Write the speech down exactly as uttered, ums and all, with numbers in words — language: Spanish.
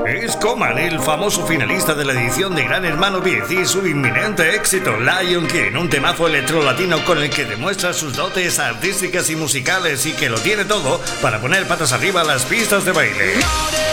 Es Coman, el famoso finalista de la edición de Gran Hermano diez y su inminente éxito, Lion King, un temazo electrolatino con el que demuestra sus dotes artísticas y musicales y que lo tiene todo para poner patas arriba a las pistas de baile.